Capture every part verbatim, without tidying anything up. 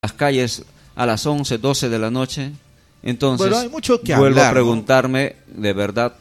las calles a las once, doce de la noche. Entonces, bueno, hay mucho que vuelvo hablar, a preguntarme, ¿no? De verdad,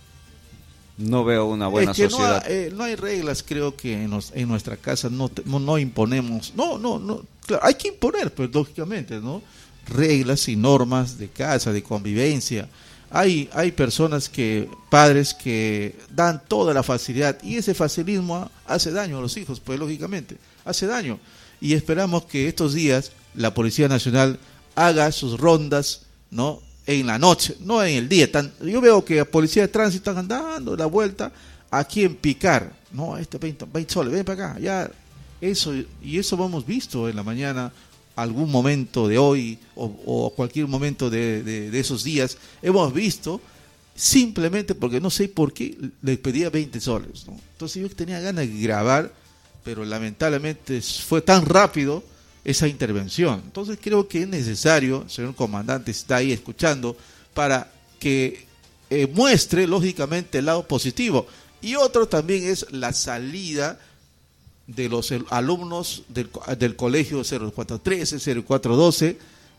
no veo una buena es que sociedad. No, eh, no hay reglas, creo que en, los, en nuestra casa no, no, no imponemos, no, no, no, claro, hay que imponer, pues lógicamente, ¿no? Reglas y normas de casa, de convivencia. Hay, hay personas que, padres que dan toda la facilidad y ese facilismo hace daño a los hijos, pues lógicamente, hace daño. Y esperamos que estos días la Policía Nacional haga sus rondas, ¿no? En la noche, no en el día. Tan, yo veo que la policía de tránsito están dando la vuelta aquí en Picar, no, este veinte, veinte soles, ven para acá, ya, eso, y eso hemos visto en la mañana, algún momento de hoy, o, o cualquier momento de, de, de esos días, hemos visto, simplemente porque no sé por qué les pedía veinte soles, ¿no? Entonces yo tenía ganas de grabar, pero lamentablemente fue tan rápido esa intervención. Entonces creo que es necesario, señor comandante, está ahí escuchando, para que eh, muestre lógicamente el lado positivo. Y otro también es la salida de los alumnos del, del colegio cero cuatro trece, cero cuatro doce,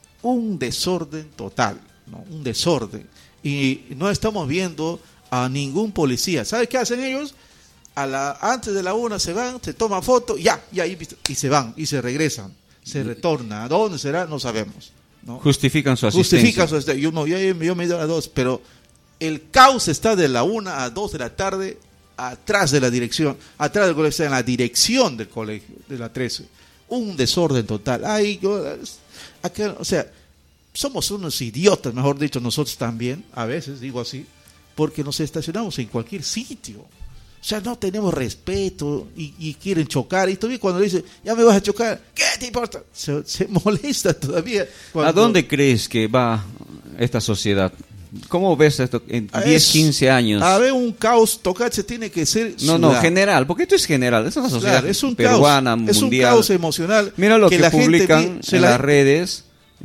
un desorden total, ¿no? Un desorden. Y no estamos viendo a ningún policía. ¿Sabe qué hacen ellos? A la, antes de la una se van, se toman foto, ya, ya, y, y se van, y se regresan. Se retorna. ¿A dónde será? No sabemos, ¿no? Justifican su asistencia. Justifican su asistencia. Yo, no, yo, yo me he ido a las dos, pero el caos está de la una a dos de la tarde atrás de la dirección, atrás del colegio, está en la dirección del colegio, de la trece. Un desorden total. Ay, yo, acá, o sea, somos unos idiotas, mejor dicho, nosotros también, a veces digo así, porque nos estacionamos en cualquier sitio. O sea, no tenemos respeto y, y quieren chocar. Y todavía cuando le dicen, ya me vas a chocar, ¿qué te importa? Se, se molesta todavía. Cuando... ¿A dónde crees que va esta sociedad? ¿Cómo ves esto en diez, quince años? A ver, un caos, Tocache tiene que ser No, ciudad. no, general, porque esto es general, es una sociedad claro, es un peruana, caos, mundial. Es un caos emocional. Mira lo que, que publican gente, en la... las redes.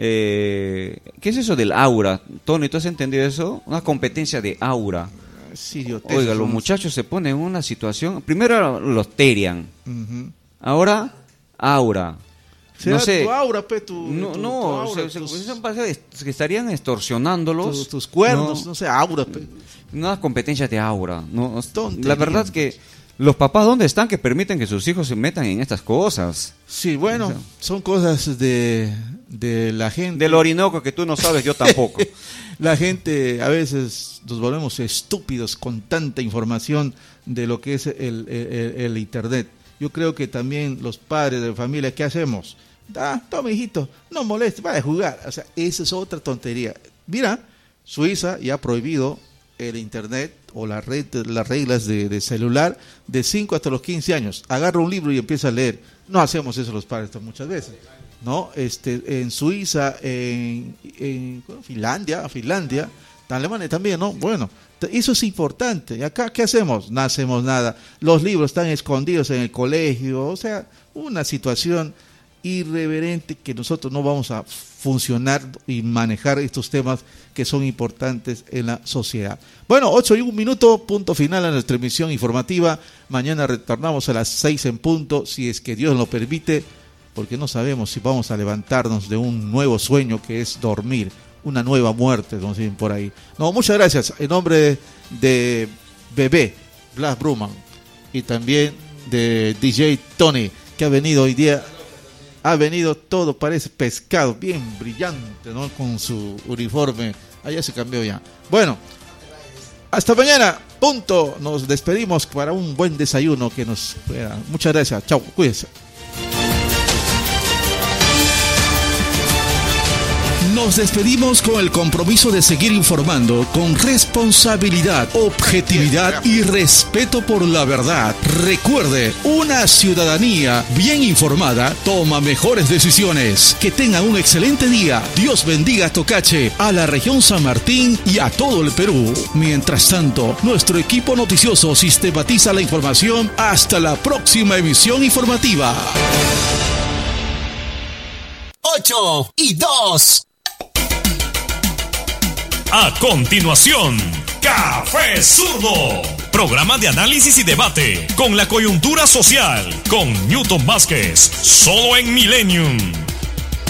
Eh, ¿Qué es eso del aura? Tony, ¿tú has entendido eso? Una competencia de aura. Sí, Oiga, los muchachos se ponen en una situación. Primero los terian, uh-huh. Ahora aura. ¿Será no sé. Tu aura, pe, tu, no, tu, no, tu aura, se, tus, se, se, que estarían extorsionándolos. Tus, tus cuernos, no, no sé, aura, pe. Una competencia de aura. No, la verdad es que los papás, ¿dónde están que permiten que sus hijos se metan en estas cosas? Sí, bueno, o sea, son cosas de, de la gente. Del Orinoco que tú no sabes, yo tampoco. La gente, a veces nos volvemos estúpidos con tanta información de lo que es el, el, el Internet. Yo creo que también los padres de familia, ¿qué hacemos? Ah, toma, hijito, no moleste, vaya a jugar. O sea, esa es otra tontería. Mira, Suiza ya ha prohibido el Internet o la red, las reglas de, de celular de cinco hasta los quince años. Agarra un libro y empieza a leer. No hacemos eso los padres muchas veces, ¿no? Este, en Suiza, en, en Finlandia, Finlandia, Alemania también, ¿no? Bueno, eso es importante. ¿Y acá qué hacemos? No hacemos nada. Los libros están escondidos en el colegio. O sea, una situación irreverente que nosotros no vamos a funcionar y manejar estos temas que son importantes en la sociedad. Bueno, ocho y un minuto, punto final a nuestra emisión informativa. Mañana retornamos a las seis en punto, si es que Dios lo permite, porque no sabemos si vamos a levantarnos de un nuevo sueño que es dormir, una nueva muerte, como dicen por ahí. No, muchas gracias. En nombre de Bebé, Blas Bruman, y también de D J Tony, que ha venido hoy día. Ha venido todo, parece pescado, bien brillante, ¿no? Con su uniforme. Allá se cambió ya. Bueno, hasta mañana, punto. Nos despedimos para un buen desayuno que nos... Muchas gracias. Chao, cuídense. Nos despedimos con el compromiso de seguir informando con responsabilidad, objetividad y respeto por la verdad. Recuerde, una ciudadanía bien informada toma mejores decisiones. Que tengan un excelente día. Dios bendiga a Tocache, a la región San Martín y a todo el Perú. Mientras tanto, nuestro equipo noticioso sistematiza la información. Hasta la próxima emisión informativa. ocho y dos. A continuación, Café Zurdo, programa de análisis y debate con la coyuntura social, con Newton Vázquez, solo en Millennium.